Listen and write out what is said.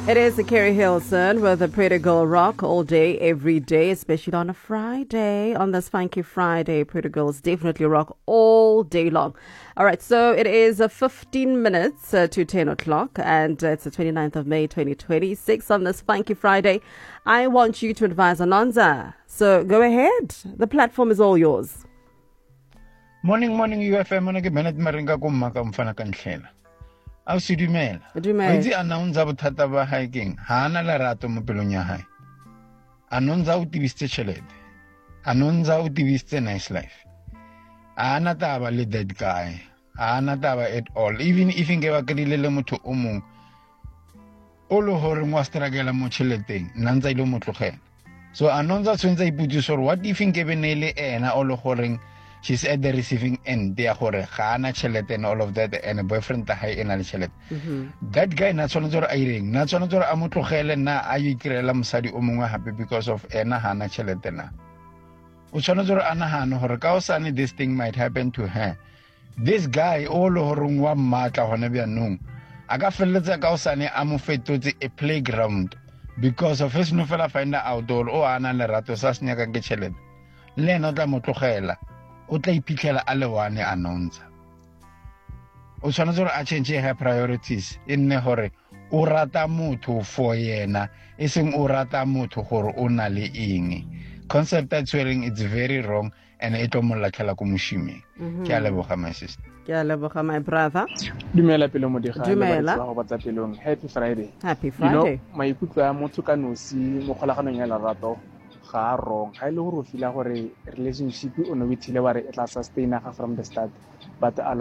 It is Carrie Hilson with the Pretty Girl Rock all day, every day, especially on a Friday. On this funky Friday, Pretty Girls definitely rock all day long. All right, so it is 15 minutes to 10 o'clock, and it's the 29th of May, 2026. On this funky Friday, I want you to advise Anonza. So go ahead. The platform is all yours. Morning, UFM. Mana ke minute maringa ko maka mfana kanhlela. Au se dumela. Dumela. Itse announce bothata ba hiking. Ha ana lerato mo pelong ya hae. Announce o tibiste tšhelete. Announce o tibiste nice life. Ana taba le that guy. Ana taba at all. Even if nge ba kedile le motho o mong. O lo hore mo struggle mo tšheleteng. Nantsa ile mo tlogela. So announce tshwentse iputsisa what if nge benele ena o lo horeng she's at the receiving end. They are khana chelet and all of that, and a boyfriend ta high enal chelet. That guy na tsonzor airing, na tsonzor amutlogele na ayi kirela msadi o mongwe happy because of ena hana chelet na. O tsonzor anahano hore ka osane this thing might happen to her. This guy o lo horong wa matla hona bya nong. Aga felletsa ka osane amo fetotse a playground because of his no fela find out o ana le rato sa snyaka ke chelet. Le no tla motlogela. O tla iphitlhela a le one announce o tshwanetse gore a change her priorities e nne gore o rata motho for yena e seng o rata motho gore o na le eng concept that swearing it's very wrong and e tlo mo latlhela ko moshimeng ke a leboga my sister Ke a leboga my brother. Dumela pele mo diga Dumela. go batsa pelong. Happy Friday. Happy Friday. Maikutlo a motho ka nosi mo kgolaganong ya lerato ga wrong. Ha ile go fila gore relationship o no withile wa re e tla sustain from the start but